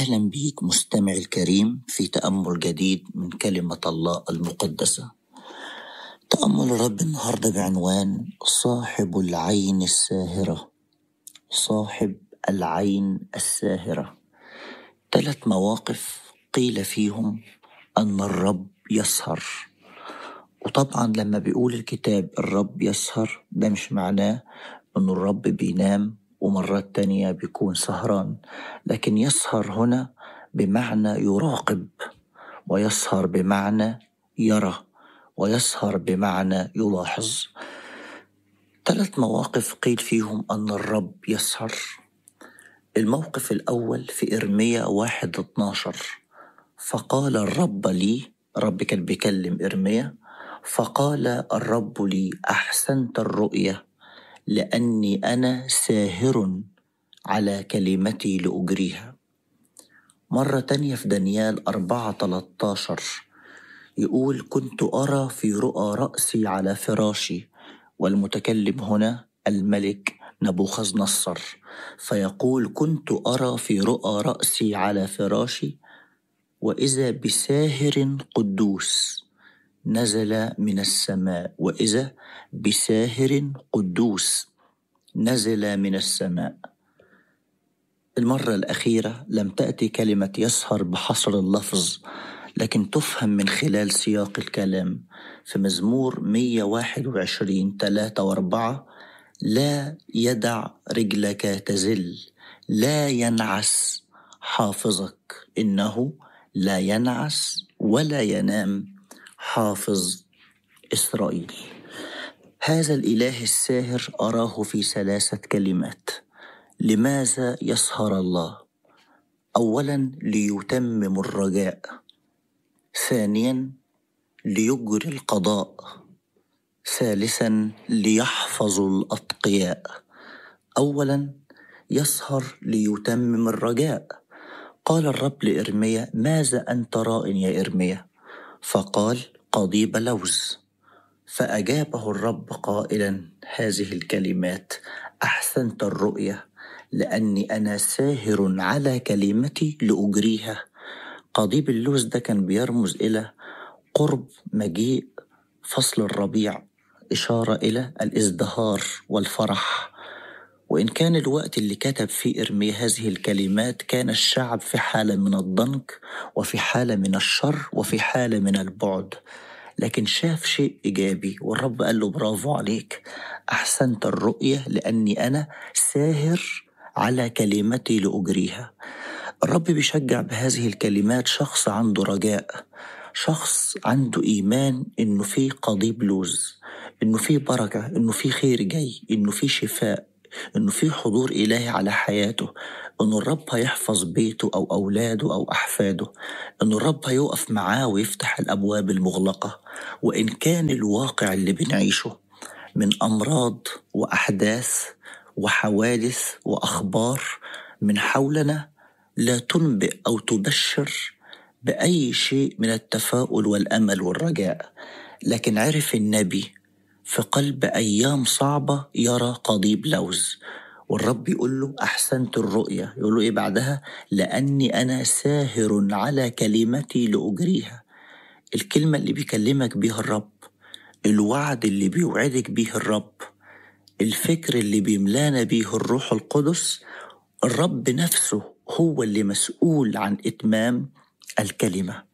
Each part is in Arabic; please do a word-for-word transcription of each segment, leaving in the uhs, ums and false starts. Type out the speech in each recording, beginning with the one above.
أهلا بيك مستمع الكريم في تأمل جديد من كلمة الله المقدسة. تأمل الرب النهاردة بعنوان صاحب العين الساهرة. صاحب العين الساهرة. ثلاث مواقف قيل فيهم أن الرب يسهر. وطبعا لما بيقول الكتاب الرب يسهر ده مش معناه أن الرب بينام ومرات تانية بيكون سهران، لكن يسهر هنا بمعنى يراقب، ويسهر بمعنى يرى، ويسهر بمعنى يلاحظ. ثلاث مواقف قيل فيهم أن الرب يسهر. الموقف الأول في إرميا واحد اتناشر، فقال الرب لي، رب كان بيكلم إرميا، فقال الرب لي أحسنت الرؤية لأني أنا ساهر على كلمتي لأجريها. مرة تانية في دانيال أربعة تلتاشر يقول كنت أرى في رؤى رأسي على فراشي، والمتكلم هنا الملك نبوخذ نصر، فيقول كنت أرى في رؤى رأسي على فراشي وإذا بساهر قدوس نزل من السماء، وإذا بساهر قدوس نزل من السماء. المرة الأخيرة لم تأتي كلمة يسهر بحصر اللفظ، لكن تفهم من خلال سياق الكلام. في مزمور مية وواحد وعشرين ثلاثة وأربعة لا يدع رجلك تزل، لا ينعس حافظك، إنه لا ينعس ولا ينام حافظ إسرائيل. هذا الإله الساهر أراه في ثلاثة كلمات. لماذا يسهر الله؟ أولا ليتمم الرجاء، ثانيا ليجري القضاء، ثالثا ليحفظ الأتقياء. أولا يسهر ليتمم الرجاء. قال الرب لإرميا ماذا أنت راء يا إرميا؟ فقال قضيب لوز. فأجابه الرب قائلا هذه الكلمات أحسنت الرؤية لأني أنا ساهر على كلمتي لأجريها. قضيب اللوز ده كان بيرمز إلى قرب مجيء فصل الربيع، إشارة إلى الازدهار والفرح. وإن كان الوقت اللي كتب فيه إرميا هذه الكلمات كان الشعب في حالة من الضنك وفي حالة من الشر وفي حالة من البعد، لكن شاف شيء إيجابي، والرب قال له برافو عليك، أحسنت الرؤية لأني أنا ساهر على كلمتي لأجريها. الرب بيشجع بهذه الكلمات شخص عنده رجاء، شخص عنده إيمان إنه فيه قضيب لوز، إنه فيه بركة، إنه فيه خير جاي، إنه فيه شفاء، إنه فيه حضور إلهي على حياته، إنه الرب هيحفظ بيته أو أولاده أو أحفاده، إنه الرب هيقف معاه ويفتح الأبواب المغلقة. وإن كان الواقع اللي بنعيشه من أمراض وأحداث وحوادث وأخبار من حولنا لا تنبئ أو تبشر بأي شيء من التفاؤل والأمل والرجاء، لكن عرف النبي في قلب أيام صعبة يرى قضيب لوز، والرب يقول له أحسنت الرؤية. يقول له إيه بعدها؟ لأني أنا ساهر على كلمتي لأجريها. الكلمة اللي بيكلمك بيها الرب، الوعد اللي بيوعدك بيه الرب، الفكر اللي بيملانا بيه الروح القدس، الرب نفسه هو اللي مسؤول عن إتمام الكلمة.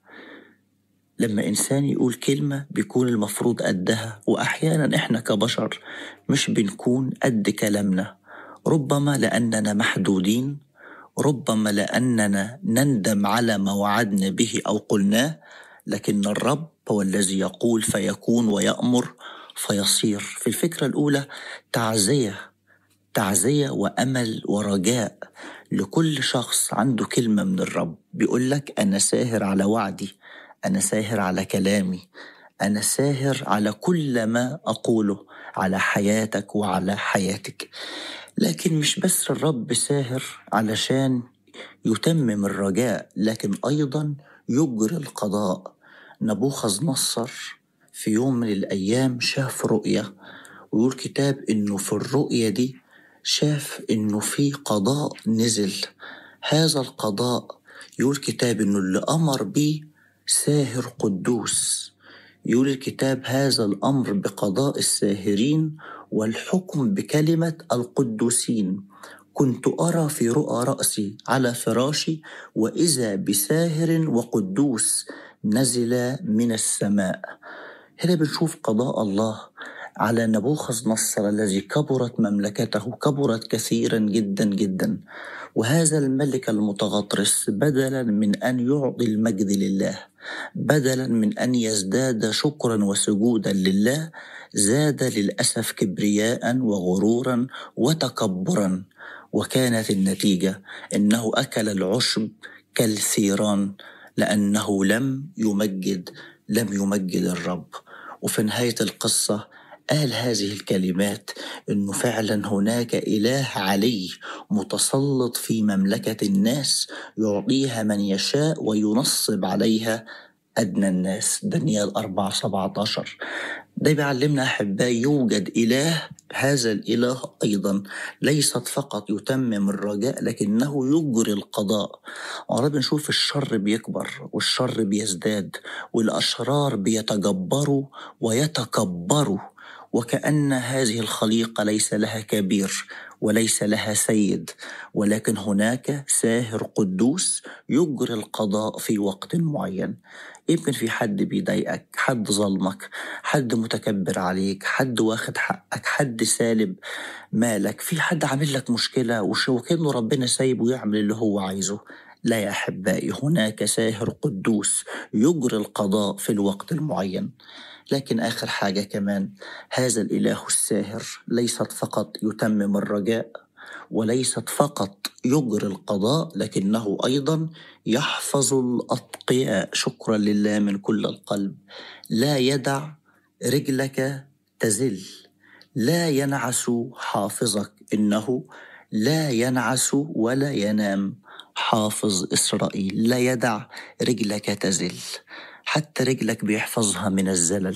لما إنسان يقول كلمة بيكون المفروض قدها، وأحيانا إحنا كبشر مش بنكون قد كلامنا، ربما لأننا محدودين، ربما لأننا نندم على ما وعدنا به أو قلناه، لكن الرب هو الذي يقول فيكون ويأمر فيصير. في الفكرة الأولى تعزية، تعزية وأمل ورجاء لكل شخص عنده كلمة من الرب بيقول لك أنا ساهر على وعدي، أنا ساهر على كلامي، أنا ساهر على كل ما أقوله على حياتك وعلى حياتك. لكن مش بس الرب ساهر علشان يتمم الرجاء، لكن أيضا يجري القضاء. نبوخذ نصر في يوم من الأيام شاف رؤية، ويقول كتاب إنه في الرؤية دي شاف إنه في قضاء نزل. هذا القضاء يقول الكتاب إنه اللي أمر بيه ساهر قدوس. يقول الكتاب هذا الأمر بقضاء الساهرين والحكم بكلمة القدوسين. كنت أرى في رؤى رأسي على فراشي وإذا بساهر وقدوس نزل من السماء. هنا بنشوف قضاء الله على نبوخذ نصر الذي كبرت مملكته، كبرت كثيرا جدا جدا. وهذا الملك المتغطرس بدلا من أن يعطي المجد لله، بدلا من أن يزداد شكرا وسجودا لله، زاد للأسف كبرياء وغرورا وتكبرا. وكانت النتيجة أنه أكل العشب كالثيران لأنه لم يمجد لم يمجد الرب. وفي نهاية القصة قال هذه الكلمات إنه فعلا هناك إله علي متسلط في مملكة الناس يعطيها من يشاء وينصب عليها أدنى الناس. دانيال أربعة سبعة عشر. ده بيعلمنا أحبائي يوجد إله، هذا الإله أيضا ليست فقط يتمم الرجاء لكنه يجري القضاء. ورب نشوف الشر بيكبر والشر بيزداد والأشرار بيتجبروا ويتكبروا، وكأن هذه الخليقة ليس لها كبير وليس لها سيد، ولكن هناك ساهر قدوس يجري القضاء في وقت معين. يمكن في حد بيضايقك، حد ظلمك، حد متكبر عليك، حد واخد حقك، حد سالب مالك، في حد عامل لك مشكلة وكأنه ربنا سايبه يعمل اللي هو عايزه. لا يا أحبائي، هناك ساهر قدوس يجري القضاء في الوقت المعين. لكن آخر حاجة كمان، هذا الإله الساهر ليست فقط يتمم الرجاء وليست فقط يجري القضاء لكنه أيضا يحفظ الأتقياء. شكرا لله من كل القلب. لا يدع رجلك تزل، لا ينعس حافظك، إنه لا ينعس ولا ينام حافظ إسرائيل. لا يدع رجلك تزل، حتى رجلك بيحفظها من الزلل.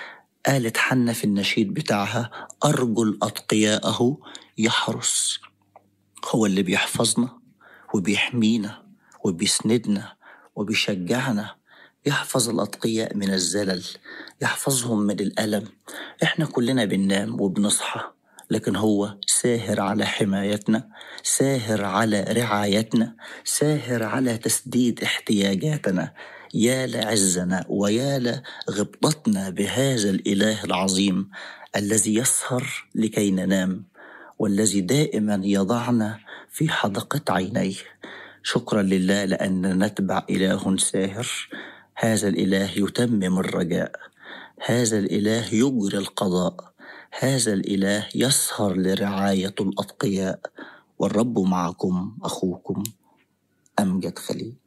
قالت حنة في النشيد بتاعها أرجل أتقياءه يحرس. هو اللي بيحفظنا وبيحمينا وبيسندنا وبيشجعنا، يحفظ الأتقياء من الزلل، يحفظهم من الألم. إحنا كلنا بننام وبنصحى، لكن هو ساهر على حمايتنا، ساهر على رعايتنا، ساهر على تسديد احتياجاتنا. يا لعزنا ويا لغبطتنا بهذا الإله العظيم الذي يسهر لكي ننام، والذي دائما يضعنا في حدقة عينيه. شكرا لله لأننا نتبع إله ساهر. هذا الإله يتمم الرجاء، هذا الإله يجري القضاء، هذا الإله يسهر لرعاية الأتقياء. والرب معكم، أخوكم أمجد خليل.